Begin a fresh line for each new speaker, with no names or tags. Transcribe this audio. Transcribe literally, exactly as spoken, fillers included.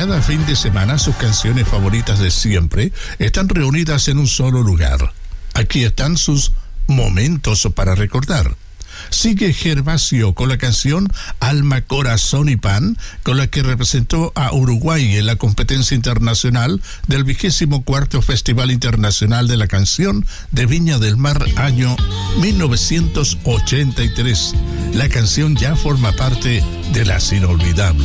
cada fin de semana sus canciones favoritas de siempre están reunidas en un solo lugar. Aquí están sus momentos para recordar. Sigue Gervasio con la canción Alma, Corazón y Pan, con la que representó a Uruguay en la competencia internacional del vigésimo cuarto Festival Internacional de la Canción de Viña del Mar, año mil novecientos ochenta y tres. La canción ya forma parte de las inolvidables.